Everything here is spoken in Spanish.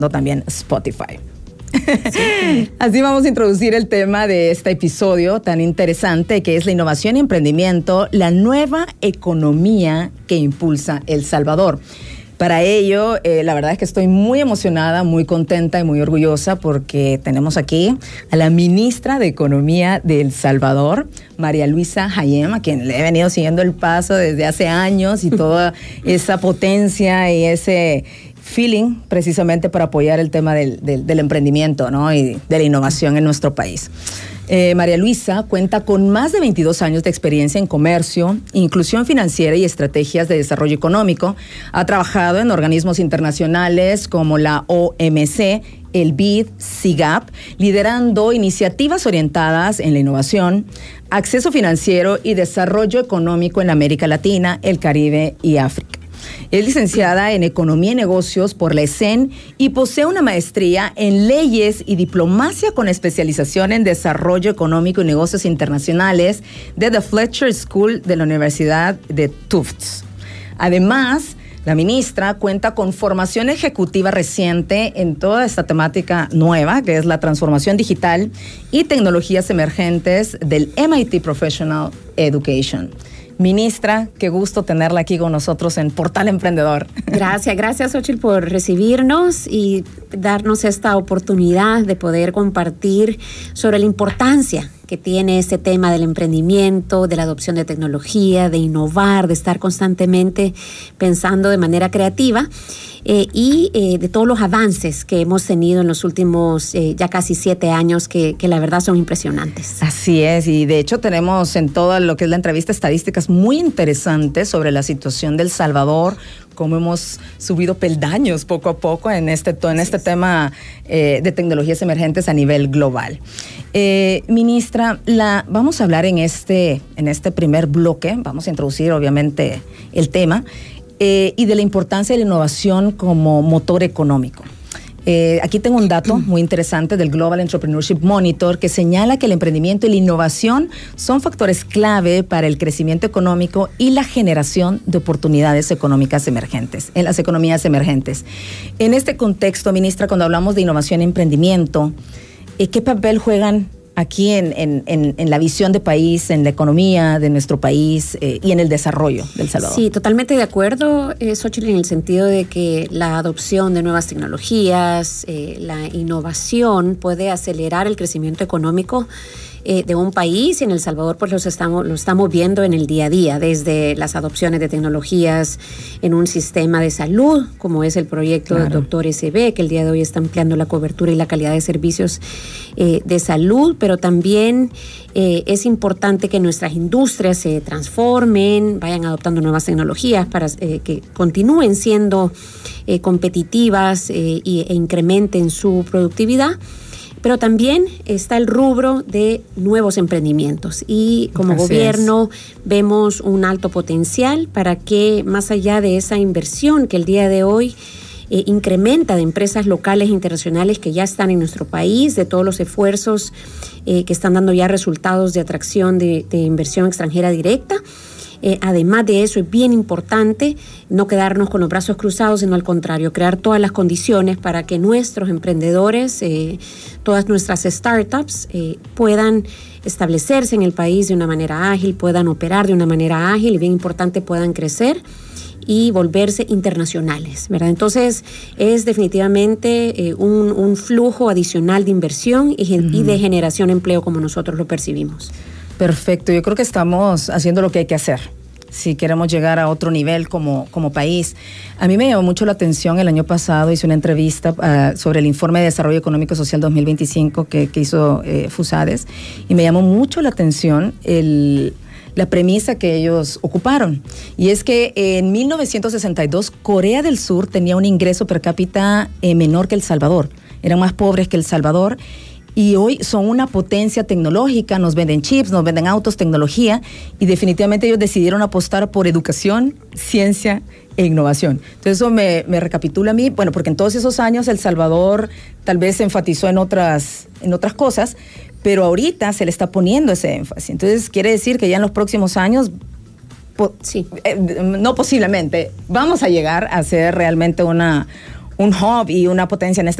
también Spotify. Sí. Así vamos a introducir el tema de este episodio tan interesante, que es la innovación y emprendimiento, la nueva economía que impulsa El Salvador. Para ello, la verdad es que estoy muy emocionada, muy contenta y muy orgullosa porque tenemos aquí a la ministra de Economía de El Salvador, María Luisa Hayem, a quien le he venido siguiendo el paso desde hace años y toda esa potencia y ese feeling precisamente para apoyar el tema del emprendimiento, ¿no? Y de la innovación en nuestro país. María Luisa cuenta con más de 22 años de experiencia en comercio, inclusión financiera y estrategias de desarrollo económico. Ha trabajado en organismos internacionales como la OMC, el BID, SIGAP, liderando iniciativas orientadas en la innovación, acceso financiero y desarrollo económico en América Latina, el Caribe y África. Es licenciada en Economía y Negocios por la ESEN y posee una maestría en Leyes y Diplomacia con especialización en Desarrollo Económico y Negocios Internacionales de The Fletcher School de la Universidad de Tufts. Además, la ministra cuenta con formación ejecutiva reciente en toda esta temática nueva, que es la transformación digital y tecnologías emergentes del MIT Professional Education. Ministra, qué gusto tenerla aquí con nosotros en Portal Emprendedor. Gracias, Xochitl, por recibirnos y darnos esta oportunidad de poder compartir sobre la importancia que tiene este tema del emprendimiento, de la adopción de tecnología, de innovar, de estar constantemente pensando de manera creativa y de todos los avances que hemos tenido en los últimos ya casi 7 años que la verdad son impresionantes. Así es, y de hecho tenemos en todo lo que es la entrevista estadísticas muy interesantes sobre la situación de El Salvador, cómo hemos subido peldaños poco a poco en este tema de tecnologías emergentes a nivel global. Ministra, vamos a hablar en este primer bloque, vamos a introducir obviamente el tema y de la importancia de la innovación como motor económico. Aquí tengo un dato muy interesante del Global Entrepreneurship Monitor que señala que el emprendimiento y la innovación son factores clave para el crecimiento económico y la generación de oportunidades económicas emergentes, en las economías emergentes. En este contexto, ministra, cuando hablamos de innovación y emprendimiento, ¿qué papel juegan aquí en la visión de país, en la economía de nuestro país y en el desarrollo de El Salvador? Sí, totalmente de acuerdo, Xochitl, en el sentido de que la adopción de nuevas tecnologías, la innovación puede acelerar el crecimiento económico de un país, y en El Salvador pues lo estamos viendo en el día a día, desde las adopciones de tecnologías en un sistema de salud, como es el proyecto del Doctor SB, que el día de hoy está ampliando la cobertura y la calidad de servicios de salud, pero también es importante que nuestras industrias se transformen, vayan adoptando nuevas tecnologías para que continúen siendo competitivas e incrementen su productividad. Pero también está el rubro de nuevos emprendimientos y como gobierno vemos un alto potencial para que, más allá de esa inversión que el día de hoy incrementa de empresas locales e internacionales que ya están en nuestro país, de todos los esfuerzos que están dando ya resultados de atracción de inversión extranjera directa. Además de eso, es bien importante no quedarnos con los brazos cruzados, sino al contrario, crear todas las condiciones para que nuestros emprendedores, todas nuestras startups puedan establecerse en el país de una manera ágil, puedan operar de una manera ágil y, bien importante, puedan crecer y volverse internacionales, ¿verdad? Entonces, es definitivamente un flujo adicional de inversión y de generación de empleo como nosotros lo percibimos. Perfecto, yo creo que estamos haciendo lo que hay que hacer si queremos llegar a otro nivel como país. A mí me llamó mucho la atención, el año pasado hice una entrevista sobre el informe de Desarrollo Económico Social 2025 que hizo FUSADES, y me llamó mucho la atención la premisa que ellos ocuparon, y es que en 1962 Corea del Sur tenía un ingreso per cápita menor que El Salvador, eran más pobres que El Salvador, y hoy son una potencia tecnológica, nos venden chips, nos venden autos, tecnología, y definitivamente ellos decidieron apostar por educación, ciencia e innovación. Entonces eso me recapitula a mí, bueno, porque en todos esos años El Salvador tal vez se enfatizó en otras cosas, pero ahorita se le está poniendo ese énfasis. Entonces quiere decir que ya en los próximos años, no posiblemente, vamos a llegar a ser realmente un un hub y una potencia en este